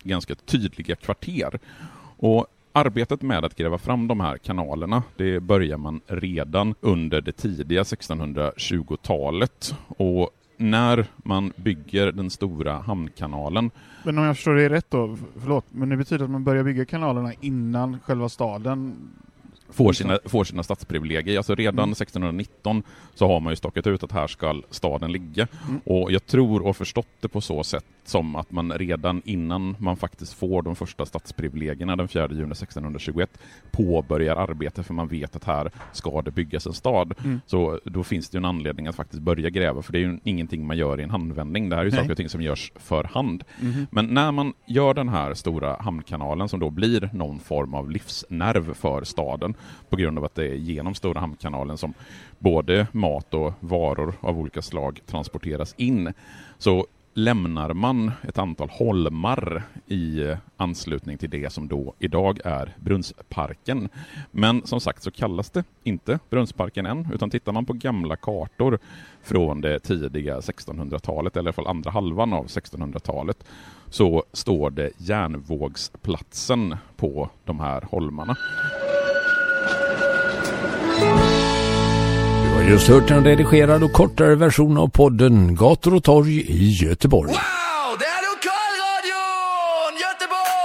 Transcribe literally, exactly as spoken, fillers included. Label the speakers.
Speaker 1: ganska tydliga kvarter. Och arbetet med att gräva fram de här kanalerna, det börjar man redan under det tidiga sextonhundratjugotalet. Och när man bygger den stora hamnkanalen.
Speaker 2: Men om jag förstår det rätt då, förlåt, men det betyder att man börjar bygga kanalerna innan själva staden
Speaker 1: får sina, får sina stadsprivilegier. Alltså redan
Speaker 2: mm.
Speaker 1: sextonhundranitton så har man ju stakat ut att här ska staden ligga.
Speaker 2: Mm.
Speaker 1: Och jag tror och förstått det på så sätt som att man redan innan man faktiskt får de första stadsprivilegierna den fjärde juni sextonhundratjugoett påbörjar arbete, för man vet att här ska det byggas en stad. Mm. Så då finns det ju en anledning att faktiskt börja gräva, för det är ju ingenting man gör i en handvändning. Det här är ju Nej. saker och ting som görs för hand. Mm. Men när man gör den här stora hamnkanalen som då blir någon form av livsnerv för staden, på grund av att det är genom stora hamnkanalen som både mat och varor av olika slag transporteras in, så lämnar man ett antal holmar i anslutning till det som då idag är Brunnsparken. Men som sagt så kallas det inte Brunnsparken än, utan tittar man på gamla kartor från det tidiga sextonhundratalet, eller i alla fall andra halvan av sextonhundratalet, så står det Järnvågsplatsen på de här holmarna.
Speaker 3: Du har just hört en redigerad och kortare version av podden Gator och torg i Göteborg.